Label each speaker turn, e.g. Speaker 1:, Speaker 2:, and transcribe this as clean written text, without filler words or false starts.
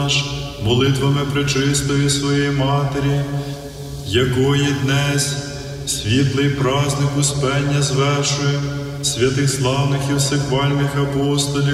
Speaker 1: молитвами пречистої своєї Матері, якої днес світлий праздник Успення звершує святих славних і всехвальних апостолів,